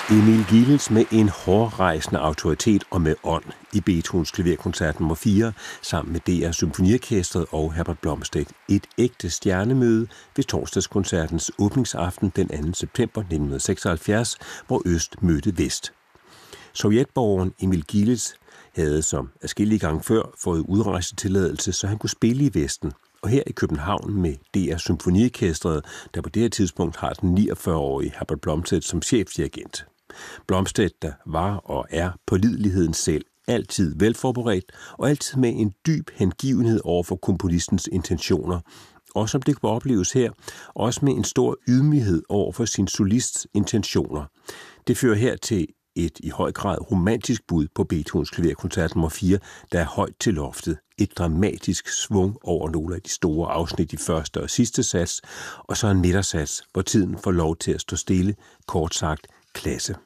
Emil Gilels med en hårrejsende autoritet og med ånd i Beethovens klaverkoncert nummer 4 sammen med DR Symfoniorkestret og Herbert Blomstedt. Et ægte stjernemøde ved torsdagskoncertens åbningsaften den 2. september 1976, hvor Øst mødte Vest. Sovjetborgeren Emil Gilels havde som adskillige gange før fået udrejsetilladelse, så han kunne spille i Vesten. Og her i København med DR Symfoniorkestret, der på det her tidspunkt har den 49-årige Herbert Blomstedt som chefdirigent. Blomstedt, der var og er pålideligheden selv, altid velforberedt og altid med en dyb hengivenhed over for komponistens intentioner. Og som det kunne opleves her, også med en stor ydmyghed over for sin solists intentioner. Det fører her til et i høj grad romantisk bud på Beethovens klaverkoncert nummer 4, der er højt til loftet. Et dramatisk svung over nogle af de store afsnit i første og sidste sats, og så en midtersats, hvor tiden får lov til at stå stille, kort sagt klasse.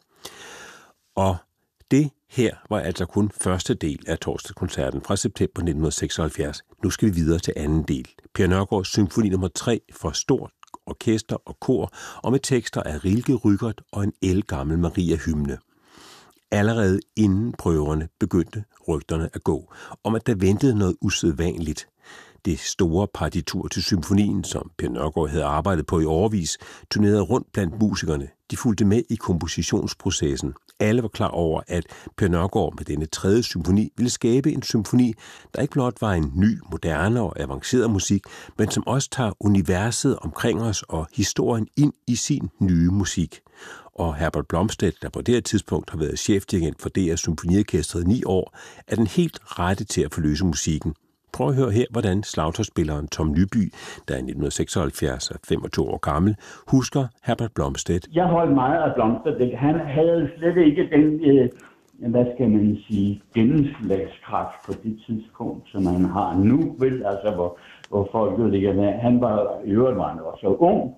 Og det her var altså kun første del af torsdagskoncerten fra september 1976. Nu skal vi videre til anden del. Per Nørgaards symfoni nummer 3 for stort orkester og kor, og med tekster af Rilke, Rückert og en ældgammel Maria-hymne. Allerede inden prøverne begyndte rygterne at gå, om at der ventede noget usædvanligt. Det store partitur til symfonien, som Per Nørgaard havde arbejdet på i årevis, turnerede rundt blandt musikerne. De fulgte med i kompositionsprocessen. Alle var klar over, at Per Nørgaard med denne 3. symfoni ville skabe en symfoni, der ikke blot var en ny, moderne og avanceret musik, men som også tager universet omkring os og historien ind i sin nye musik. Og Herbert Blomstedt, der på det her tidspunkt har været chefdirigent for DR Symfoniorkestret i 9 år, er den helt rette til at forløse musikken. Prøv at høre her, hvordan slagtøjsspilleren Tom Nyby, der i 1976 er 25 år gammel, husker Herbert Blomstedt. Jeg holdt meget af Blomstedt. Han havde slet ikke den, hvad skal man sige, gennemslagskraft på det tidspunkt, som han har nu, vel? Altså, hvor folk jo ligger med. Han var i øvrigt også ung,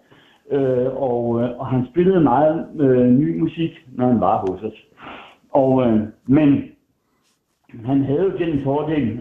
og han spillede meget ny musik, når han var hos os. Men han havde jo den fordel,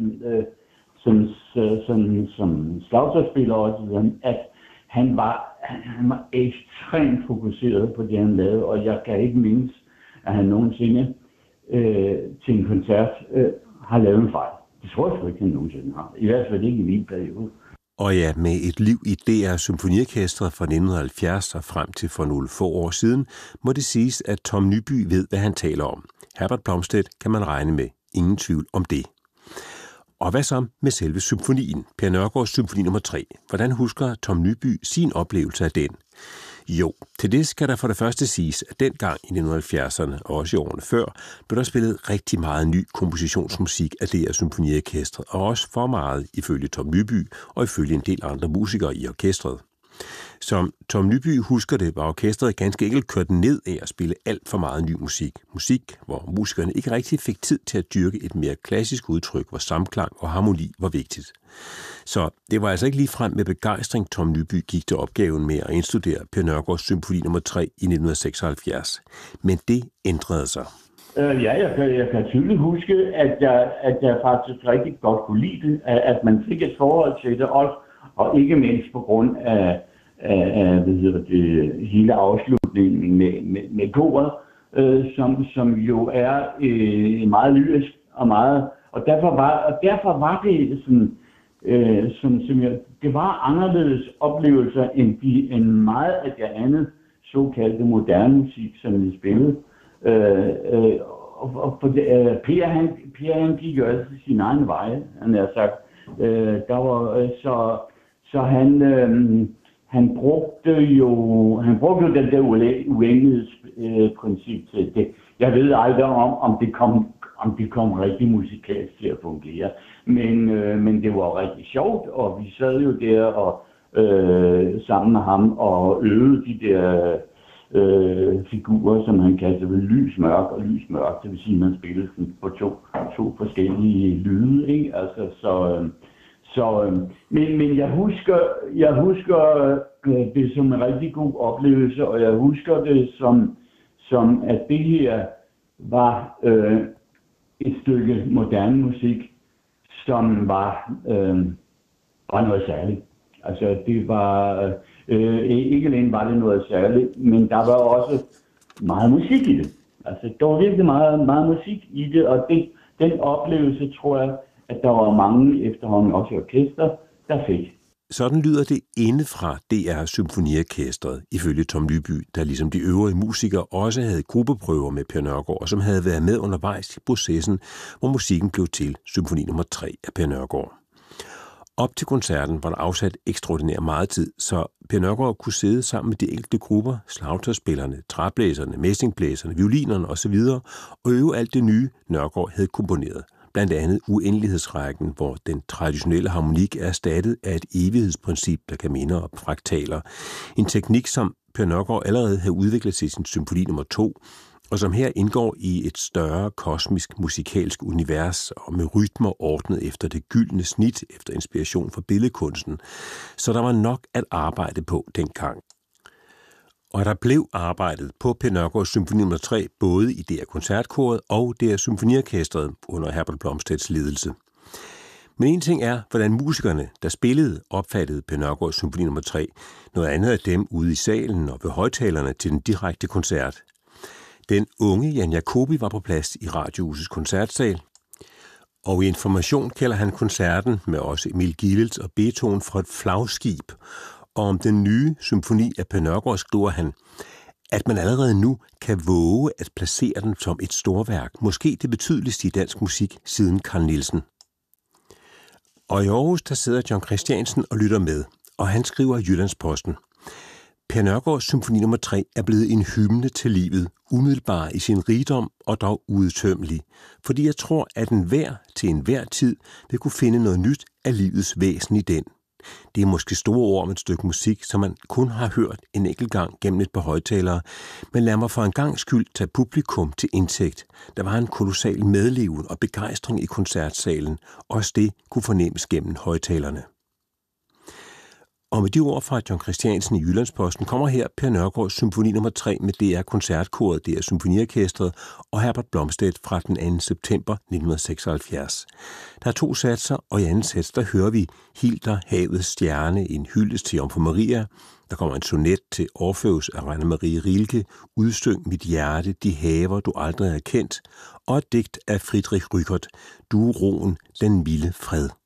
som slagtøjsspiller også, at han var ekstremt fokuseret på det, han lavede, og jeg kan ikke mindes, at han nogensinde til en koncert har lavet en fejl. Det tror jeg sgu ikke, han nogensinde har. I hvert fald ikke i min periode. Og ja, med et liv i DR Symfoniorkestret fra 1970 og frem til for nogle få år siden, må det siges, at Tom Nyby ved, hvad han taler om. Herbert Blomstedt kan man regne med. Ingen tvivl om det. Og hvad så med selve symfonien? Per Nørgaards symfoni nummer 3. Hvordan husker Tom Nyby sin oplevelse af den? Jo, til det skal der for det første siges, at dengang i 1970'erne og også i årene før, blev der spillet rigtig meget ny kompositionsmusik af DR Symfoniorkestret, og også for meget ifølge Tom Nyby og ifølge en del andre musikere i orkestret. Som Tom Nyby husker det, var orkestret ganske enkelt kørt ned af at spille alt for meget ny musik. Musik, hvor musikerne ikke rigtig fik tid til at dyrke et mere klassisk udtryk, hvor samklang og harmoni var vigtigt. Så det var altså ikke ligefrem med begejstring, Tom Nyby gik til opgaven med at indstudere Per Nørgaards symfoni nummer 3 i 1976. Men det ændrede sig. Ja, jeg kan tydeligt huske, at jeg faktisk rigtig godt kunne lide det, at man fik et forhold til det også, og ikke mindst på grund af hele afslutningen med koret, som jo er meget lyrisk og meget, og derfor var det sådan, det var anderledes oplevelser end meget af det andet såkaldte moderne musik, som vi spillede. Per han gik jo altid sin egen vej, han har sagt. Der var så han brugte jo den der uendelighedsprincip til det. Jeg ved aldrig om det kom rigtig musikalsk til at fungere, men det var rigtig sjovt, og vi sad jo der og sammen med ham og øvede de der figurer, som han kaldte lys-mørk og lys-mørk. Det vil sige, at man spillede på to forskellige lyde, ikke? Altså, men jeg husker det som en rigtig god oplevelse, og jeg husker det som at det her var et stykke moderne musik, som var noget særligt. Altså det var ikke alene var det noget særligt, men der var også meget musik i det. Altså, der var virkelig meget musik i det, og den oplevelse, tror jeg, at der var mange efterhånden, også i orkester, der fik. Sådan lyder det inde fra DR Symfoniorkestret, ifølge Tom Lyby, der ligesom de øvrige musikere også havde gruppeprøver med Per Nørgård, og som havde været med undervejs i processen, hvor musikken blev til symfoni nummer 3 af Per Nørgård. Op til koncerten var der afsat ekstraordinært meget tid, så Per Nørgård kunne sidde sammen med de enkelte grupper, slagtøjsspillerne, træblæserne, messingblæserne, violinerne osv. og øve alt det nye, Nørgård havde komponeret. Blandt andet uendelighedsrækken, hvor den traditionelle harmonik er erstattet af et evighedsprincip, der kan minde om fraktaler. En teknik, som Per Nørgård allerede havde udviklet til sin symfoni nummer 2, og som her indgår i et større kosmisk musikalsk univers og med rytmer ordnet efter det gyldne snit efter inspiration fra billedkunsten. Så der var nok at arbejde på dengang. Og der blev arbejdet på Per Nørgårds symfoni nummer 3 både i DR Koncertkoret og DR Symfoniorkestret under Herbert Blomstedts ledelse. Men en ting er, hvordan musikerne, der spillede, opfattede Per Nørgårds symfoni nummer 3. Noget andet er dem ude i salen og ved højtalerne til den direkte koncert. Den unge Jan Jacobi var på plads i Radiohusets koncertsal, og i Information kalder han koncerten med også Emil Gilels og Beethoven for et flagskib. Og om den nye symfoni af Per Nørgård skriver han, at man allerede nu kan våge at placere den som et storværk, måske det betydeligste i dansk musik siden Carl Nielsen. Og i Aarhus, der sidder John Christiansen og lytter med, og han skriver i Jyllandsposten: Per Nørgårds symfoni nummer 3 er blevet en hymne til livet, umiddelbar i sin rigdom og dog udtømmelig, fordi jeg tror, at enhver til enhver tid vil kunne finde noget nyt af livets væsen i den. Det er måske store ord om et stykke musik, som man kun har hørt en enkelt gang gennem et par højtalere, men lad mig for en gangs skyld tage publikum til indtægt. Der var en kolossal medleven og begejstring i koncertsalen, også det kunne fornemmes gennem højtalerne. Og med de ord fra John Christiansen i Jyllandsposten kommer her Per Nørgårds symfoni nummer 3 med DR Koncertkoret, DR Symfoniorkestret og Herbert Blomstedt fra den 2. september 1976. Der er 2 satser, og i anden sats, der hører vi Hilder, havets stjerne, en hyldest til Jomfru Maria. Der kommer en sonet til Orfeus af Rainer Marie Rilke, Udstyng mit hjerte, de haver, du aldrig har kendt, og et digt af Friedrich Rückert, Du roen, den milde fred.